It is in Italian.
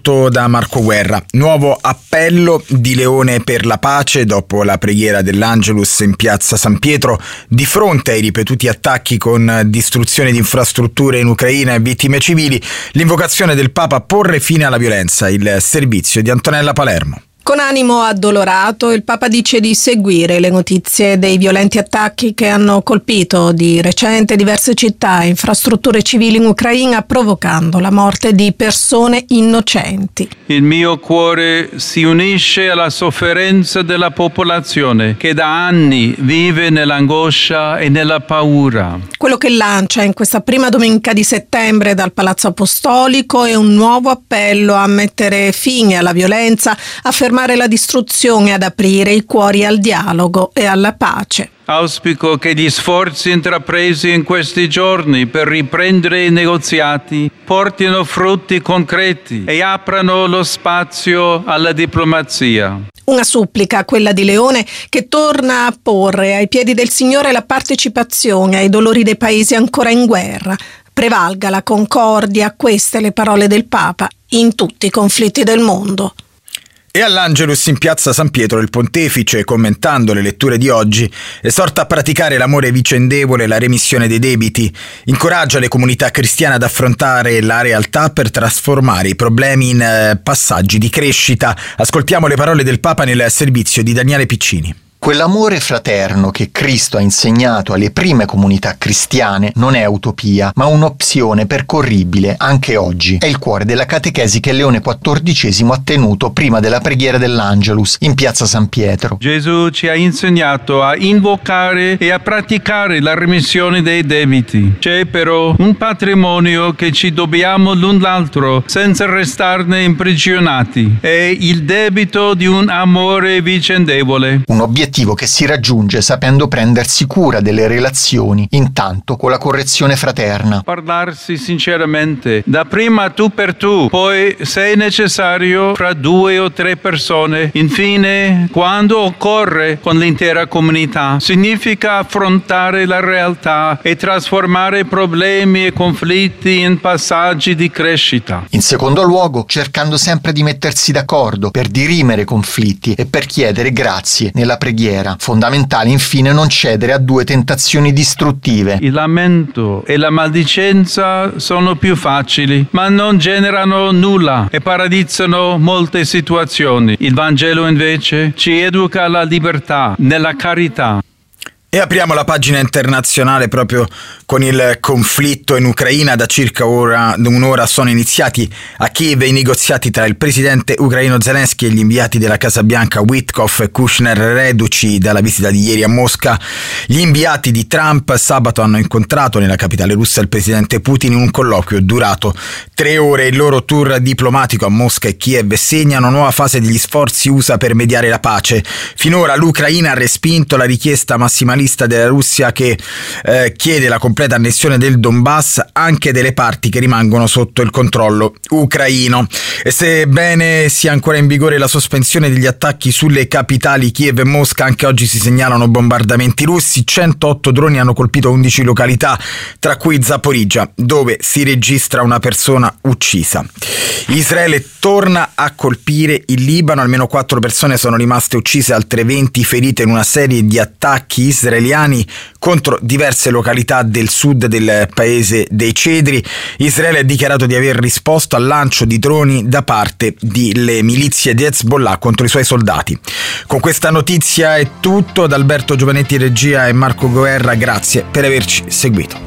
tradotto da Marco Guerra. Nuovo appello di Leone per la pace dopo la preghiera dell'Angelus in piazza San Pietro, di fronte ai ripetuti attacchi con distruzione di infrastrutture in Ucraina e vittime civili, l'invocazione del Papa a porre fine alla violenza, il servizio di Antonella Palermo. Con animo addolorato, il Papa dice di seguire le notizie dei violenti attacchi che hanno colpito di recente diverse città e infrastrutture civili in Ucraina, provocando la morte di persone innocenti. Il mio cuore si unisce alla sofferenza della popolazione che da anni vive nell'angoscia e nella paura. Quello che lancia in questa prima domenica di settembre dal Palazzo Apostolico è un nuovo appello a mettere fine alla violenza, a fermare la distruzione e ad aprire i cuori al dialogo e alla pace. Auspico che gli sforzi intrapresi in questi giorni per riprendere i negoziati portino frutti concreti e aprano lo spazio alla diplomazia. Una supplica, quella di Leone, che torna a porre ai piedi del Signore la partecipazione ai dolori dei paesi ancora in guerra. Prevalga la concordia, queste le parole del Papa, in tutti i conflitti del mondo. E all'Angelus in piazza San Pietro il pontefice, commentando le letture di oggi, esorta a praticare l'amore vicendevole e la remissione dei debiti, incoraggia le comunità cristiane ad affrontare la realtà per trasformare i problemi in passaggi di crescita. Ascoltiamo le parole del Papa nel servizio di Daniele Piccini. Quell'amore fraterno che Cristo ha insegnato alle prime comunità cristiane non è utopia, ma un'opzione percorribile anche oggi. È il cuore della catechesi che Leone XIV ha tenuto prima della preghiera dell'Angelus in piazza San Pietro. Gesù ci ha insegnato a invocare e a praticare la remissione dei debiti. C'è però un patrimonio che ci dobbiamo l'un l'altro senza restarne imprigionati. È il debito di un amore vicendevole. Un obiettivo che si raggiunge sapendo prendersi cura delle relazioni, intanto con la correzione fraterna. Parlarsi sinceramente, dapprima tu per tu, poi se necessario fra 2 o 3 persone, infine quando occorre con l'intera comunità. Significa affrontare la realtà e trasformare problemi e conflitti in passaggi di crescita. In secondo luogo, cercando sempre di mettersi d'accordo per dirimere conflitti e per chiedere grazie nella preghiera. Fondamentale infine non cedere a 2 tentazioni distruttive. Il lamento e la maldicenza sono più facili, ma non generano nulla e paralizzano molte situazioni. Il Vangelo invece ci educa alla libertà, nella carità. E apriamo la pagina internazionale proprio con il conflitto in Ucraina. Da circa un'ora sono iniziati a Kiev i negoziati tra il presidente ucraino Zelensky e gli inviati della Casa Bianca Witkoff e Kushner, reduci dalla visita di ieri a Mosca. Gli inviati di Trump sabato hanno incontrato nella capitale russa il presidente Putin in un colloquio durato 3 ore. Il loro tour diplomatico a Mosca e Kiev segna una nuova fase degli sforzi USA per mediare la pace. Finora l'Ucraina ha respinto la richiesta massimalista della Russia che chiede la completa annessione del Donbass, anche delle parti che rimangono sotto il controllo ucraino. E sebbene sia ancora in vigore la sospensione degli attacchi sulle capitali Kiev e Mosca, anche oggi si segnalano bombardamenti russi. 108 droni hanno colpito 11 località, tra cui Zaporizhzhia, dove si registra una persona uccisa. Israele torna a colpire il Libano, almeno 4 persone sono rimaste uccise, altre 20 ferite in una serie di attacchi israeliani contro diverse località del sud del paese dei Cedri. Israele ha dichiarato di aver risposto al lancio di droni da parte delle milizie di Hezbollah contro i suoi soldati. Con questa notizia è tutto. Da Alberto Giovanetti regia e Marco Guerra, grazie per averci seguito.